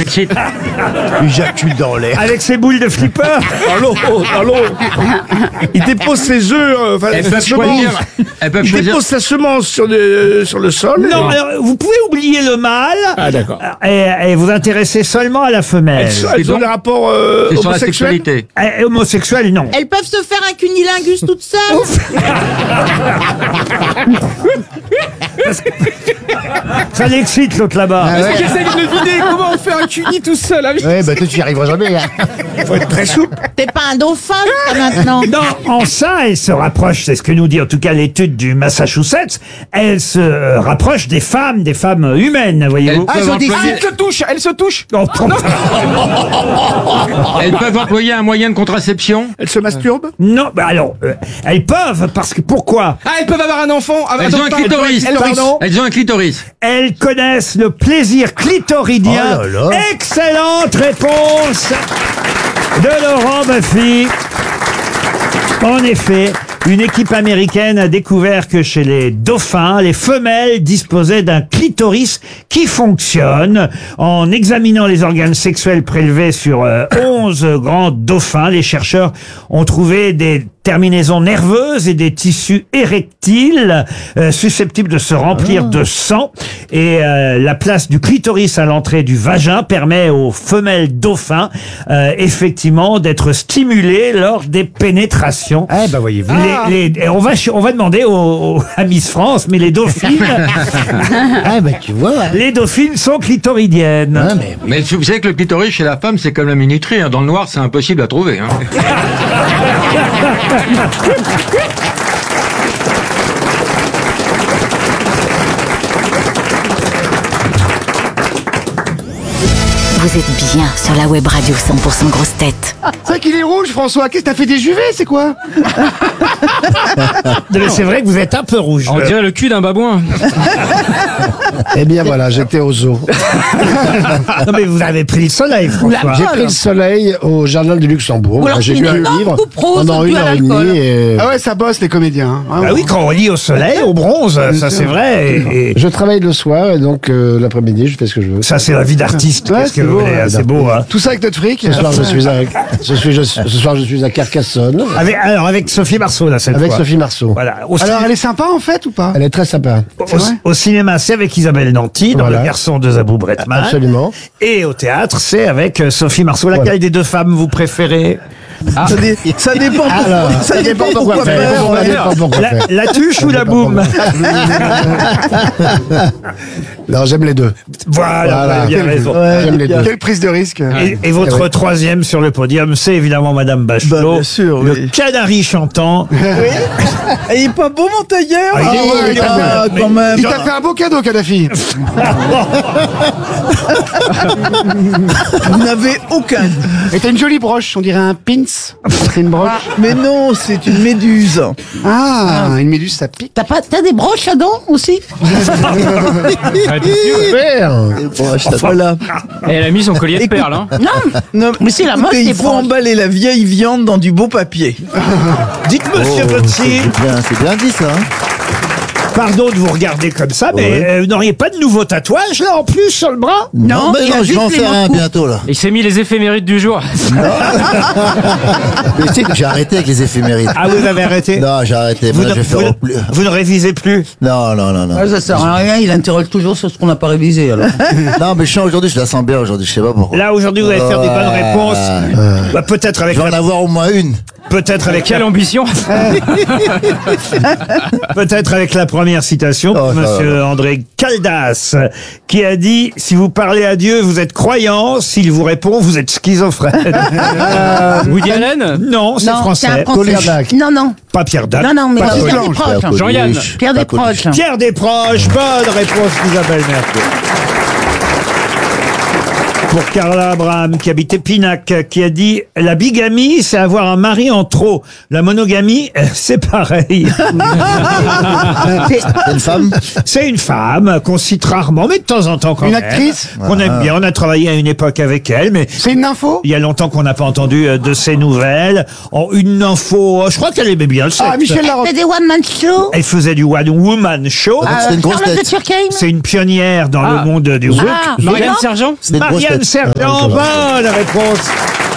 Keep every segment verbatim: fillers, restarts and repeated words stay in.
Alexis. Il jacule dans l'air. Avec ses boules de flipper. Allô, allô. Il dépose ses œufs, euh, enfin, Elles sa peuvent semence. choisir. Elles peuvent Il choisir. dépose sa semence sur le, sur le sol. Non, alors, vous pouvez oublier le mâle Ah, d'accord. et, et vous intéresser seulement à la femelle. Elles, elles Et ont donc, des rapports euh, C'est sur la homosexuels. sexualité. Eh, homosexuel, non. Elles peuvent se faire un cunilingus toutes seules. Ça l'excite l'autre là-bas. Ah ouais. J'essaie de deviner comment on fait un cuni tout seul. Hein. Ouais, bah toi tu y arriveras jamais. Hein. Faut être très souple. T'es pas un dauphin jusqu'à maintenant. Non, en ça, elle se rapproche, c'est ce que nous dit en tout cas l'étude du Massachusetts, elle se euh, rapproche des femmes, des femmes humaines, voyez-vous. Elles peuvent Ah, employer- elle se touche, elle se touche. Oh, Elles peuvent employer un moyen de contraception. Elle se masturbe. non, bah alors, euh, elles peuvent, parce que pourquoi? Ah, elles peuvent avoir un enfant. Ah, Elles attends, ont un attends, clitoris. elles- pardon. Elles ont un clitoris. Elles connaissent le plaisir clitoridien. Oh là là. Excellente réponse de Laurent Baffy. En effet, une équipe américaine a découvert que chez les dauphins, les femelles disposaient d'un clitoris qui fonctionne. En examinant les organes sexuels prélevés sur euh, onze grands dauphins, les chercheurs ont trouvé des terminaisons nerveuses et des tissus érectiles euh, susceptibles de se remplir de sang. Et euh, la place du clitoris à l'entrée du vagin permet aux femelles dauphins euh, effectivement d'être stimulées lors des pénétrations. Eh bah voyez-vous. Les- les- et on va ch- on va demander au, au- à Miss France, mais les dauphines, Ah bah tu vois. hein. les dauphines sont clitoridiennes. Ah, mais Mais vous savez que le clitoris chez la femme, c'est comme la minuterie. Hein. Dans le noir, c'est impossible à trouver. Hein. Vous êtes bien sur la web radio cent pour cent grosse tête. c'est vrai qu'il est rouge, François. Qu'est-ce que t'as fait des juvets, c'est quoi? Non, mais c'est vrai que vous êtes un peu rouge. On dirait le cul d'un babouin. Eh bien voilà, j'étais au zoo. Non, mais vous avez pris le soleil, François. J'ai pris le soleil au jardin du Luxembourg. Ou alors J'ai c'est lu une un énorme livre coupe rose pendant due une à heure et l'alcool. demie. Et... Ah ouais, ça bosse les comédiens. Hein. Ah oui, quand on lit au soleil, au bronze, ça c'est vrai. Et, et Je travaille le soir et donc euh, l'après-midi, je fais ce que je veux. ça c'est la vie d'artiste. Ouais, Qu'est-ce que c'est vous beau, voulez, ouais, hein, c'est beau, hein. Tout ça avec notre fric. Ce soir, je suis à, ce, suis, je- ce soir, je suis à Carcassonne Avec, alors avec Sophie Marceau là cette avec fois. Sophie Marceau. Voilà. Au, Alors, ciné- elle est sympa en fait ou pas? Elle est très sympa. au- c'est vrai au cinéma, c'est avec Isabelle Nanty dans Voilà. Le Garçon de Zabou Bretman. Absolument. Et au théâtre, c'est avec euh, Sophie Marceau. Laquelle Voilà. des deux femmes vous préférez? Ça, dé- ça dépend. Alors, ça dépend pourquoi pourquoi faire. faire. Ça dépend pourquoi La, faire. la tuche ou la boum? Non, j'aime les deux. Voilà, vous Voilà. avez bien raison. J'aime les deux. Quelle prise de risque. Et, et votre Ouais. troisième sur le podium, c'est évidemment Madame Bachelot. Bah, bien sûr, le oui. canari chantant. Il est pas beau mon tailleur. Ah, il est beau, il est beau. Ah, Mais- quand même. Il t'a fait un beau cadeau, Kadhafi. Vous n'avez aucun. Et t'as une jolie broche, on dirait un pins. C'est une broche. Mais non, c'est une méduse. Ah, une méduse, ça pique. T'as pas, t'as des broches à dents aussi? Super. Voilà. Et elle a mis son collier de Écoute- perles. Hein. Non, Non, mais c'est la mode écoutez, des il faut broches. emballer la vieille viande dans du beau papier. Dites monsieur Botsi, C'est bien, c'est bien dit ça. Hein. pardon de vous regarder comme ça, mais euh, vous n'auriez pas de nouveau tatouage là en plus sur le bras? Non, mais il y a non, je vais en juste les faire un mots de bientôt là. Il s'est mis les éphémérides du jour. Mais tu sais que j'ai arrêté avec les éphémérides. Ah, vous avez arrêté? Non, j'ai arrêté. Vous, Maintenant, ne, je vais faire vous- au plus. vous ne révisez plus? Non, non, non, non. Ah, ça sert à rien, il interroge toujours sur ce qu'on n'a pas révisé alors. Non, mais je sens aujourd'hui, je la sens bien aujourd'hui, je sais pas pourquoi. Là aujourd'hui vous allez faire des bonnes Ouais. réponses. Bah, peut-être avec Je vais en la, avoir au moins une. peut-être avec Quelle la, ambition. peut-être avec la première citation pour Oh, ça monsieur va. André Caldas, qui a dit: si vous parlez à Dieu, vous êtes croyant, s'il vous répond, vous êtes schizophrène. Woody Allen. Non, c'est Non, français. c'est un français. Pierre Dac. Non, non, Pas Pierre Dac. non, non, mais Pas Pierre Coluche, Desproges. Pierre Jean-Yann. Coluche. Pierre Pas Coluche. Desproges. Pierre Desproges, bonne réponse d'Isabelle Mergo. Pour Carla Abraham, qui habite Épinac, qui a dit: la bigamie, c'est avoir un mari en trop. La monogamie, euh, c'est pareil. C'est une femme. C'est une femme qu'on cite rarement, mais de temps en temps quand Une même. actrice Qu'on aime bien. On a travaillé à une époque avec elle, mais C'est une info? il y a longtemps qu'on n'a pas entendu euh, de ses nouvelles. En une info, euh, je crois qu'elle aimait bien le sexe. Ah, Michel Larocque. C'est des one-man show. Elle faisait du one woman show. Ah, c'est une grosse Charlotte de tête. Turckheim. C'est une pionnière dans Ah. le monde du rock. Ah, Marianne non. Sergent. C'est une grosse Marianne tête. Sergent, bonne réponse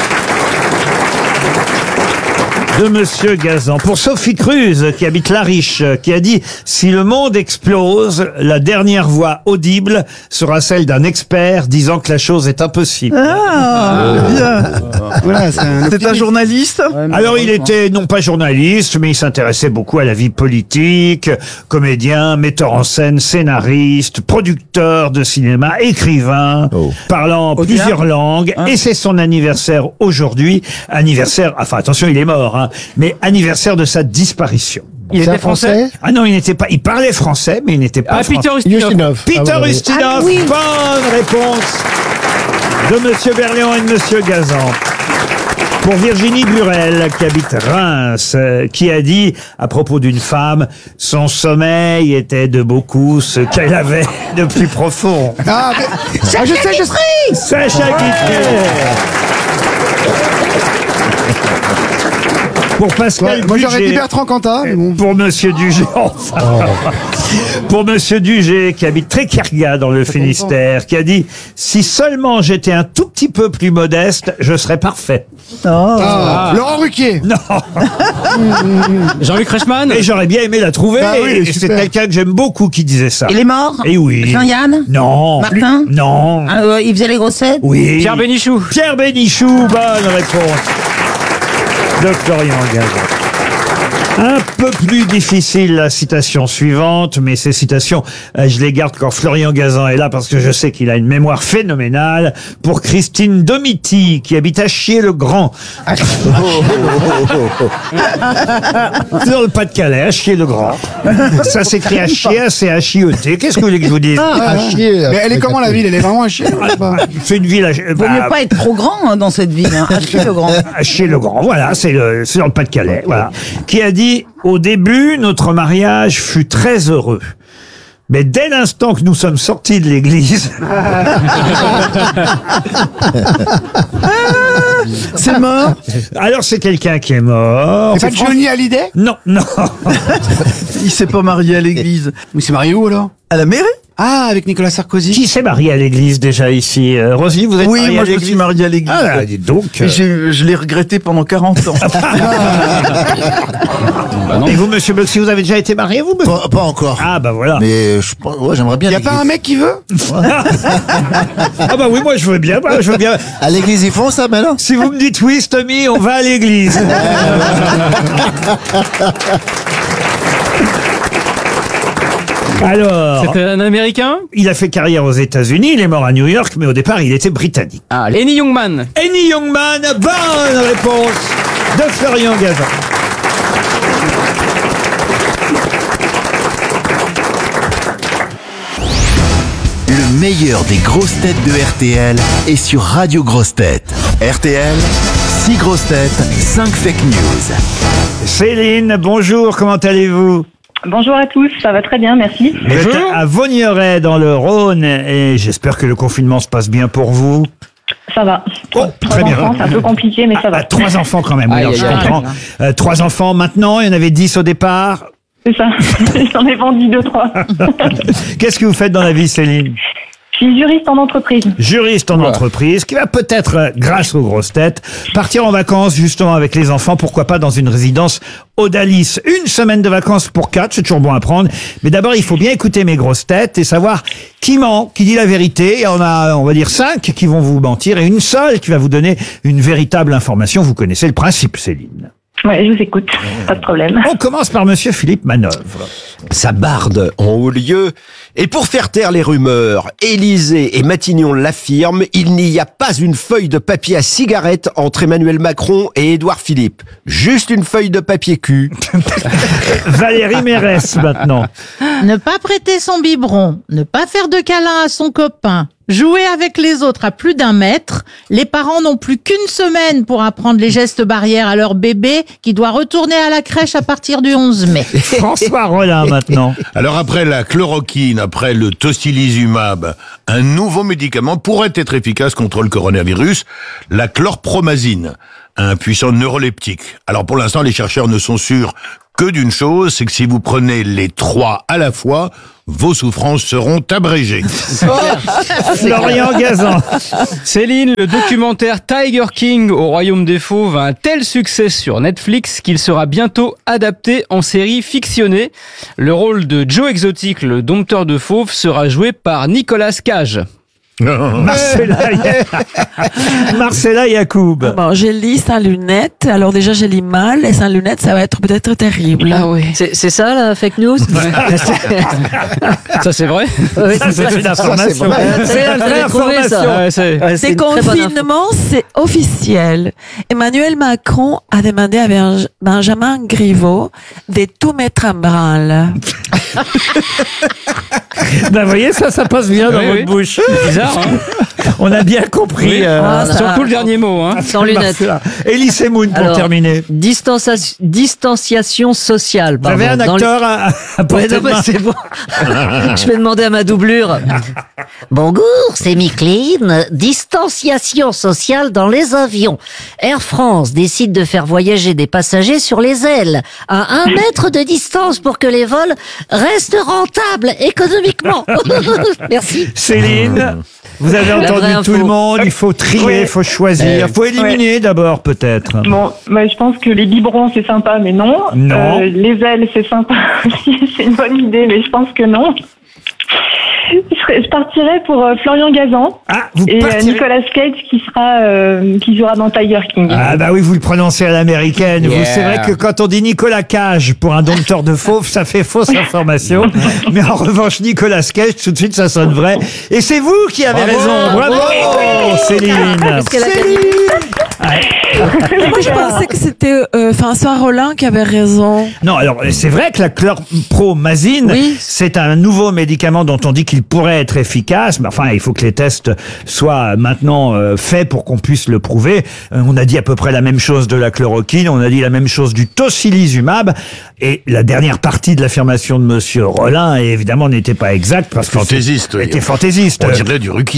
de Monsieur Gazan. Pour Sophie Cruz, qui habite La Riche, qui a dit « Si le monde explose, la dernière voix audible sera celle d'un expert disant que la chose est impossible. » Ah, bien. Voilà, c'est un C'est un journaliste. Alors il était non pas journaliste, mais il s'intéressait beaucoup à la vie politique, comédien, metteur en scène, scénariste, producteur de cinéma, écrivain, Oh. parlant plusieurs langues, et c'est son anniversaire aujourd'hui, anniversaire, enfin attention il est mort, hein, mais anniversaire de sa disparition. Il était français. Ah non, il n'était pas, il parlait français, mais il n'était pas Ah, français. Peter Ustinov. Ustinov. Peter Ah, ouais. Ustinov, Ah oui. bonne réponse de Monsieur Berléand et de Monsieur Gazan. Pour Virginie Burel, qui habite Reims, euh, qui a dit, à propos d'une femme, son sommeil était de beaucoup ce qu'elle avait de plus profond. Ah, mais- ah, je sais, je sais. Sacha Guitry. Pour Pascal Ouais, moi j'aurais dit Budget. Bertrand Cantat, mais bon. Pour Monsieur Dugé, enfin. Pour Monsieur Dugé, qui habite Tréquerga dans le Finistère, qui a dit « Si seulement j'étais un tout petit peu plus modeste, je serais parfait. Ah, Laurent Ruquier. » Non. Jean-Luc Reichmann. Et j'aurais bien aimé la trouver. Bah oui, et c'est super. quelqu'un que j'aime beaucoup qui disait ça. Il est mort? Et oui. Jean-Yann? Non. Martin? Non. Ah, euh, il faisait les grossettes? Oui. Pierre Bénichou. Pierre Bénichou, bonne réponse de Florian Gazan. Un peu plus difficile la citation suivante, mais ces citations, euh, je les garde quand Florian Gazan est là parce que je sais qu'il a une mémoire phénoménale. Pour Christine Domiti, qui habite à Chier-le-Grand. C'est dans le Pas-de-Calais, à Chier-le-Grand. Ça s'écrit à chier, c'est H I E T. Qu'est-ce que vous voulez que je vous dise? À chier. Mais elle est comment la ville? Elle est vraiment à chier? ou pas C'est une ville à, Vaut bah, mieux pas être trop grand hein, dans cette ville. Hein. Acheter le grand. à Chier-le-Grand, voilà, c'est le, c'est dans le Pas-de-Calais, voilà. Qui a dit, au début, notre mariage fut très heureux. Mais dès l'instant que nous sommes sortis de l'église, C'est mort. alors c'est quelqu'un qui est mort. C'est pas Johnny Hallyday? Non, non. Il s'est pas marié à l'église. Mais c'est marié où alors? À la mairie? Ah, avec Nicolas Sarkozy. Qui s'est marié à l'église déjà ici? Euh, Rosy, vous êtes Oui, mariée moi à je me l'église? suis marié à l'église. Ah, là, dites donc. Et j'ai- je l'ai regretté pendant quarante ans. Et vous, monsieur Boxy, vous avez déjà été marié, vous? monsieur Pas, pas encore. Ah, bah voilà. Mais je, pense- ouais, j'aimerais bien. Y a pas un mec qui veut? Ah, bah oui, moi, je veux bien, moi, je veux bien. À l'église, ils font ça maintenant. Si vous me dites oui, Stomy, on va à l'église. Alors, C'était un Américain. il a fait carrière aux États-Unis, il est mort à New York, mais au départ, il était britannique. Ah, Lenny Youngman. Annie Youngman, bonne réponse de Florian Gazan. Le meilleur des grosses têtes de R T L est sur Radio Grosses Têtes. R T L, six grosses têtes, cinq fake news. Céline, bonjour, comment allez-vous? Bonjour à tous, ça va très bien, merci. Vous êtes à Vaugneray dans le Rhône et j'espère que le confinement se passe bien pour vous. Ça va. Oh, Trois très bien. enfants, c'est un peu compliqué, mais ça va. Ah, trois enfants quand même, oui, Aïe, alors je aïe, aïe. comprends. Euh, trois enfants maintenant, il y en avait dix au départ. C'est ça. J'en ai vendu deux, trois. Qu'est-ce que vous faites dans la vie, Céline? Je suis juriste en entreprise. Juriste en entreprise, qui va peut-être, euh, grâce aux grosses têtes, partir en vacances justement avec les enfants, pourquoi pas dans une résidence Odalis. Une semaine de vacances pour quatre, c'est toujours bon à prendre. Mais d'abord, il faut bien écouter mes grosses têtes et savoir qui ment, qui dit la vérité. Et on a, on va dire, cinq qui vont vous mentir et une seule qui va vous donner une véritable information. Vous connaissez le principe, Céline. Ouais, je vous écoute. Pas de problème. On commence par monsieur Philippe Manœuvre. Ça barde en haut lieu. Et pour faire taire les rumeurs, Élysée et Matignon l'affirment, il n'y a pas une feuille de papier à cigarette entre Emmanuel Macron et Édouard Philippe. Juste une feuille de papier cul. Valérie Mérès, maintenant. Ne pas prêter son biberon, ne pas faire de câlin à son copain, jouer avec les autres à plus d'un mètre. Les parents n'ont plus qu'une semaine pour apprendre les gestes barrières à leur bébé qui doit retourner à la crèche à partir du onze mai. François Rollin, maintenant. Alors après la chloroquine, après le tocilizumab, un nouveau médicament pourrait être efficace contre le coronavirus, la chlorpromazine, un puissant neuroleptique. Alors pour l'instant, les chercheurs ne sont sûrs que d'une chose, c'est que si vous prenez les trois à la fois, vos souffrances seront abrégées. Florian Gazan. Céline, le documentaire Tiger King au Royaume des Fauves a un tel succès sur Netflix qu'il sera bientôt adapté en série fictionnée. Le rôle de Joe Exotic, le dompteur de fauves, sera joué par Nicolas Cage. Marcella, Marcella Yacoub. Bon, je lis sans lunettes. Alors déjà, je lis mal et sans lunettes, ça va être peut-être terrible. Ah oui. C'est, c'est ça la fake news? Ça c'est vrai? Oui, Ça, c'est une information. C'est une vraie information. Ouais, c'est... Ouais, c'est Le une très bonne info. confinement, c'est officiel. Emmanuel Macron a demandé à Benj- Benjamin Griveaux de tout mettre en branle. Ben, vous voyez, ça, ça passe bien dans Oui, votre oui. bouche. Bizarre, hein? On a bien compris. Oui, euh, Ah, ça- surtout le dernier mot, hein. Sans lunettes. Marcella. Elie Semoun pour Alors, terminer. Distancia- distanciation sociale. Vous Pardon. avez un Dans les- acteur à, à portée Ouais, non, de mais main. c'est bon. Je vais demander à ma doublure. Bonjour, c'est Micheline. Distanciation sociale dans les avions. Air France décide de faire voyager des passagers sur les ailes, à un mètre de distance pour que les vols restent rentables économiquement. Merci. Céline, vous avez La entendu vraie tout info. le monde. Il faut trier, il Ouais. faut choisir. Il faut éliminer d'abord, peut-être. Bon, bah, je pense que les biberons, c'est sympa, mais non. Non. Euh, les ailes, c'est sympa aussi, c'est une bonne idée, mais je pense que non. Je, serais- je partirais pour euh, Florian Gazan Ah, vous et euh, partirez- Nicolas Cage qui sera euh, qui jouera dans Tiger King. Ah bah oui, vous le prononcez à l'américaine. Vous, Yeah. c'est vrai que quand on dit Nicolas Cage pour un dompteur de fauves, ça fait fausse information. Mais en revanche, Nicolas Cage, tout de suite, ça sonne vrai. Et c'est vous qui avez Bravo. raison. Bravo, Céline. Parce qu'elle a gagné. Moi, je pensais que c'était euh, François Rollin qui avait raison. Non, alors c'est vrai que la chlorpromazine, Oui. c'est un nouveau médicament dont on dit qu'il pourrait être efficace, mais enfin, il faut que les tests soient maintenant euh, faits pour qu'on puisse le prouver. Euh, on a dit à peu près la même chose de la chloroquine, on a dit la même chose du tocilizumab, et la dernière partie de l'affirmation de Monsieur Rollin, évidemment, n'était pas exacte parce que Fantaisiste, oui. était fantaisiste. On dirait du Ruquier.